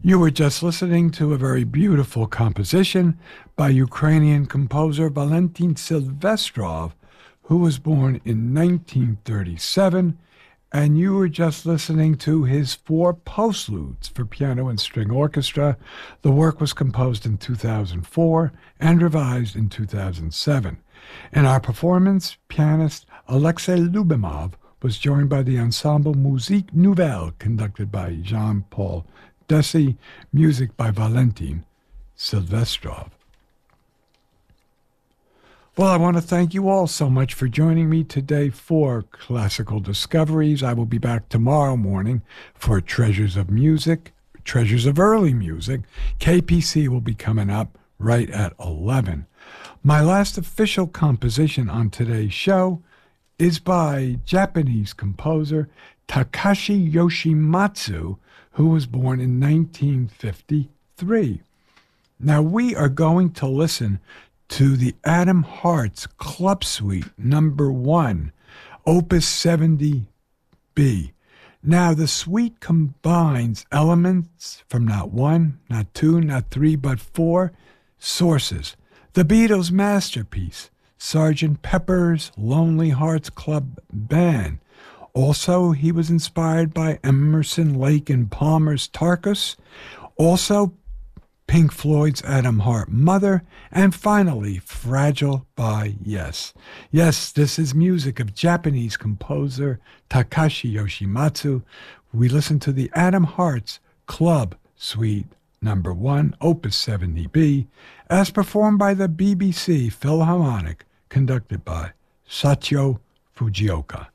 You were just listening to a very beautiful composition by Ukrainian composer Valentin Silvestrov, who was born in 1937, and you were just listening to his four postludes for piano and string orchestra. The work was composed in 2004 and revised in 2007. In our performance, pianist Alexei Lubimov was joined by the ensemble Musique Nouvelle, conducted by Jean-Paul Dessy, music by Valentin Silvestrov. Well, I want to thank you all so much for joining me today for Classical Discoveries. I will be back tomorrow morning for Treasures of Music, Treasures of Early Music. KPC will be coming up right at 11. My last official composition on today's show is by Japanese composer Takashi Yoshimatsu, who was born in 1953. Now, we are going to listen to the Adam Hartz Club Suite number 1, Opus 70B. Now, the suite combines elements from not one, not two, not three, but four sources. The Beatles' masterpiece, Sgt. Pepper's Lonely Hearts Club Band. Also, he was inspired by Emerson, Lake, and Palmer's Tarkus. Also, Pink Floyd's Adam Hart Mother. And finally, Fragile by Yes. Yes, this is music of Japanese composer Takashi Yoshimatsu. We listen to the Adam Hartz Club Suite number 1, Opus 70B, as performed by the BBC Philharmonic, conducted by Sachio Fujioka.